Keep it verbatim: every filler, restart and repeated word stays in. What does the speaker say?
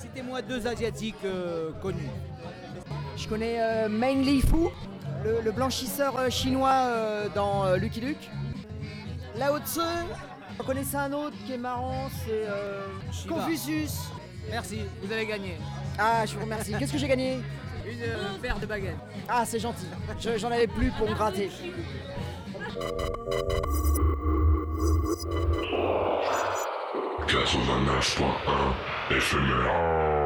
Citez-moi deux Asiatiques euh, connus. Je connais euh, Mainly Fu, le, le blanchisseur euh, chinois euh, dans euh, Lucky Luke. Lao Tzu, vous connaissez un autre qui est marrant, c'est euh, Shiva. Confucius. Merci, vous avez gagné. Ah, je vous remercie. Qu'est-ce que j'ai gagné? Une euh, paire de baguettes. Ah, c'est gentil. Je- J'en avais plus pour me gratter. quatre-vingt-neuf point un éphémère.